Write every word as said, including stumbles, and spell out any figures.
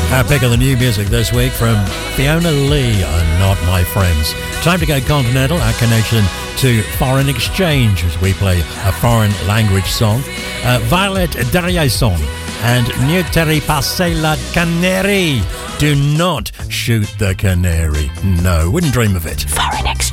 Our pick of the new music this week from Fiona Lee and Not My Friends. Time to go continental, our connection to foreign exchange as we play a foreign language song. Uh, Violet Derriasson and Ne Tire Pas la Canary. Do not shoot the canary. No, wouldn't dream of it. Foreign exchange.